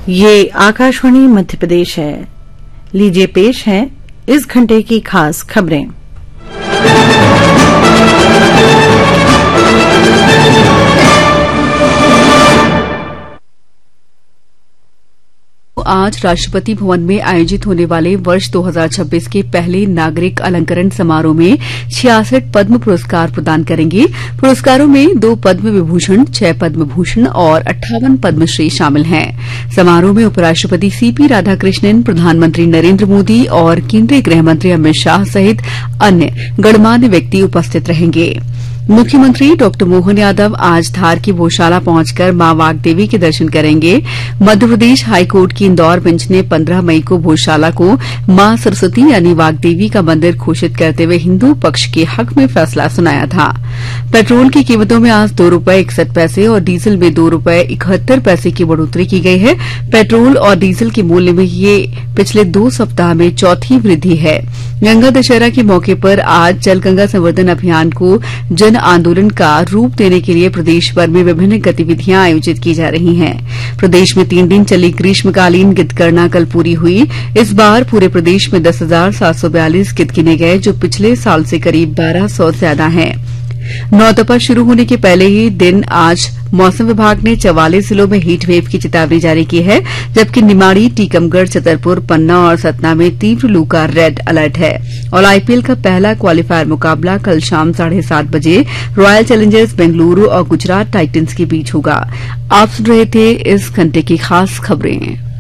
ये आकाशवाणी मध्य प्रदेश है। लीजिए पेश है इस घंटे की खास खबरें। आज राष्ट्रपति भवन में आयोजित होने वाले वर्ष 2026 के पहले नागरिक अलंकरण समारोह में 66 पद्म पुरस्कार प्रदान करेंगे। पुरस्कारों में 2 पद्म विभूषण, 6 पद्म भूषण और 58 पद्मश्री शामिल हैं। समारोह में उपराष्ट्रपति सीपी राधाकृष्णन, प्रधानमंत्री नरेंद्र मोदी और केंद्रीय गृह मंत्री अमित शाह सहित अन्य गणमान्य व्यक्ति उपस्थित रहेंगे। मुख्यमंत्री डॉ मोहन यादव आज धार की गौशाला पहुंचकर मां वाग्देवी के दर्शन करेंगे। मध्यप्रदेश हाईकोर्ट की इंदौर बेंच ने 15 मई को गौशाला को मां सरस्वती यानी वाग्देवी का मंदिर घोषित करते हुए हिंदू पक्ष के हक में फैसला सुनाया था। पेट्रोल की कीमतों में आज ₹2.61 और डीजल में ₹2.71 की बढ़ोतरी की गई है। पेट्रोल और डीजल के मूल्य में ये पिछले 2 सप्ताह में चौथी वृद्धि है। गंगा दशहरा के मौके पर आज जल गंगा संवर्धन अभियान को जन आंदोलन का रूप देने के लिए प्रदेश भर में विभिन्न गतिविधियां आयोजित की जा रही हैं। प्रदेश में 3 दिन चली ग्रीष्मकालीन गिद्धगणना कल पूरी हुई। इस बार पूरे प्रदेश में 10,742 गिद्ध गिने गए, जो पिछले साल से करीब 1,200 ज्यादा हैं। नौतपा शुरू होने के पहले ही दिन आज मौसम विभाग ने 44 जिलों में हीट वेव की चेतावनी जारी की है, जबकि निमाड़ी, टीकमगढ़, छतरपुर, पन्ना और सतना में तीव्र लू का रेड अलर्ट है। और आईपीएल का पहला क्वालीफायर मुकाबला कल शाम 7:30 बजे रॉयल चैलेंजर्स बेंगलुरू और गुजरात टाइटंस के बीच होगा। आप सुन रहे थे इस घंटे की खास खबरें।